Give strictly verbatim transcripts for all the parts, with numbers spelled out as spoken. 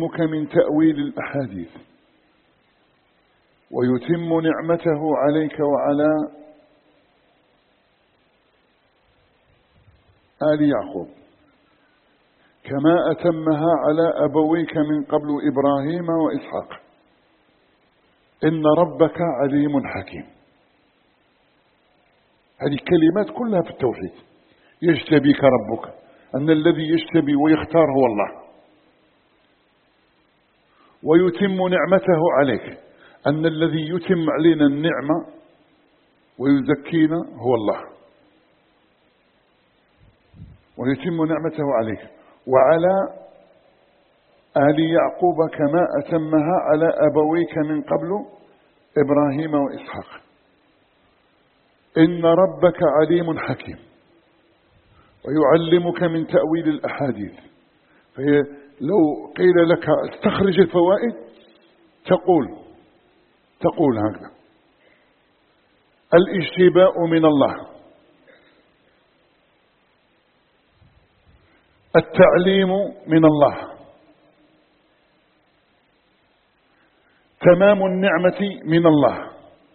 ويعلمك من تأويل الأحاديث ويتم نعمته عليك وعلى آل يعقوب كما أتمها على أبويك من قبل إبراهيم وإسحاق إن ربك عليم حكيم. هذه الكلمات كلها في التوحيد. يجتبيك ربك، أن الذي يجتبي ويختار هو الله. ويتم نعمته عليك، أن الذي يتم علينا النعمة ويزكينا هو الله. ويتم نعمته عليك وعلى آل يعقوب كما أتمها على أبويك من قبل إبراهيم وإسحاق إن ربك عليم حكيم ويعلمك من تأويل الأحاديث. فهي لو قيل لك استخرج الفوائد تقول تقول هكذا: الاجتباء من الله، التعليم من الله، تمام النعمة من الله،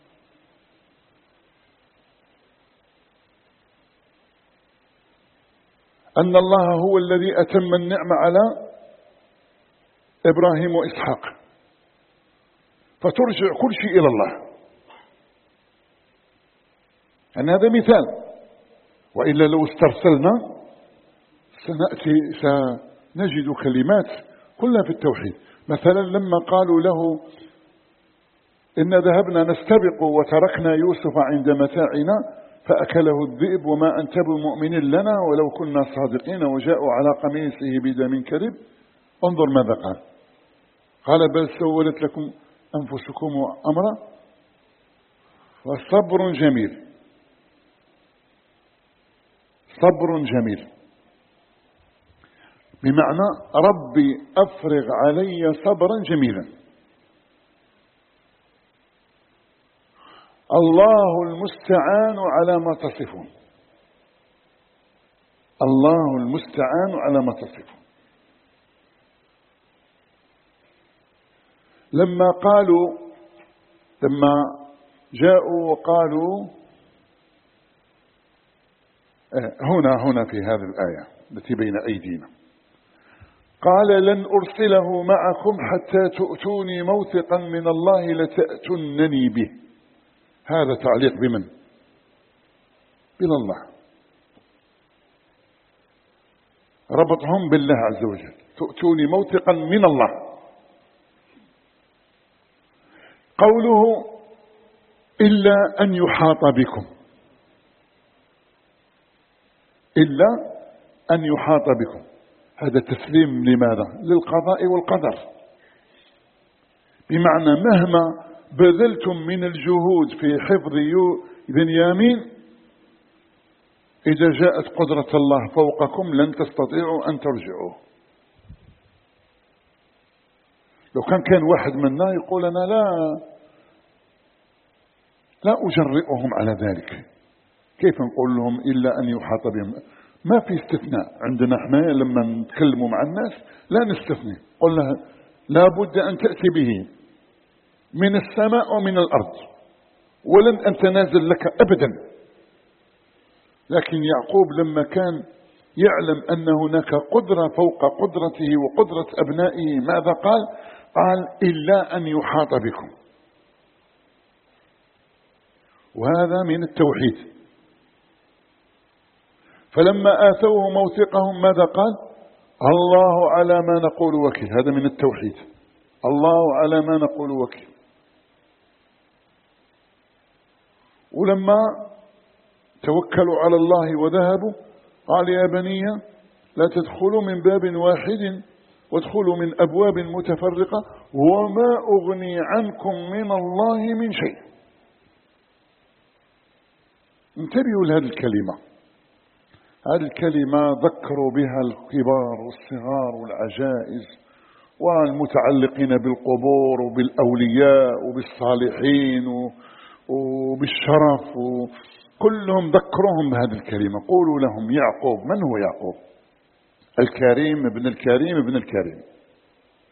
أن الله هو الذي أتم النعمة على إبراهيم وإسحاق، فترجع كل شيء إلى الله. أن هذا مثال، وإلا لو استرسلنا سنأتي سنجد كلمات كلها في التوحيد. مثلا لما قالوا له إن ذهبنا نستبق وتركنا يوسف عند متاعنا فأكله الذئب وما أنت بمؤمن لنا ولو كنا صادقين وجاءوا على قميصه بدم كذب انظر ماذا قال. قال بل سولت لكم أنفسكم أمرا وصبر جميل. صبر جميل بمعنى ربي أفرغ علي صبرا جميلا. الله المستعان على ما تصفون. الله المستعان على ما تصفون. لما قالوا لما جاءوا وقالوا هنا هنا في هذه الآية التي بين أيدينا قال لن أرسله معكم حتى تؤتوني موثقا من الله لتأتنني به. هذا تعليق بمن؟ من الله. ربطهم بالله عز وجل. تؤتوني موثقا من الله. قوله إلا أن يحاط بكم، إلا أن يحاط بكم، هذا تسليم لماذا؟ للقضاء والقدر. بمعنى مهما بذلتم من الجهود في حفظ بنيامين إذا جاءت قدرة الله فوقكم لن تستطيعوا أن ترجعوه. لو كان كان واحد منا يقول أنا لا لا أجرئهم على ذلك، كيف نقول لهم إلا أن يحاط بهم؟ ما في استثناء عندنا احنا لما نتكلموا مع الناس لا نستثني، قلنا لا بد أن تأتي به من السماء ومن الأرض ولن أن تنازل لك أبدا. لكن يعقوب لما كان يعلم أن هناك قدرة فوق قدرته وقدرة أبنائه ماذا قال؟ قال إلا أن يحاط بكم. وهذا من التوحيد. فلما آتوه موثقهم ماذا قال؟ الله على ما نقول وكيل. هذا من التوحيد. الله على ما نقول وكيل. ولما توكلوا على الله وذهبوا قال يا بني لا تدخلوا من باب واحد وادخلوا من أبواب متفرقة وما أغني عنكم من الله من شيء. انتبهوا لهذه الكلمة. هذه الكلمة ذكروا بها الكبار والصغار والعجائز والمتعلقين بالقبور وبالأولياء وبالصالحين وبالشرف، كلهم ذكرهم بهذه الكلمة. قولوا لهم يعقوب. من هو يعقوب؟ الكريم ابن الكريم ابن الكريم.